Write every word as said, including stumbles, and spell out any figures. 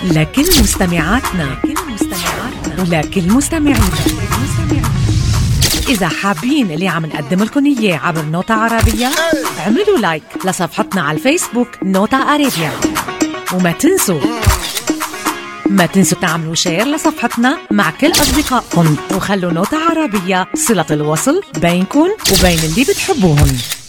لكل مستمعاتنا ولكل مستمعينا، إذا حابين اللي عم نقدم لكم إياه عبر نوتة عربية، اعملوا لايك لصفحتنا على الفيسبوك نوتة عربية، وما تنسوا ما تنسوا تعملوا شير لصفحتنا مع كل أصدقائكم، وخلوا نوتة عربية صلة الوصل بينكم وبين اللي بتحبوهم.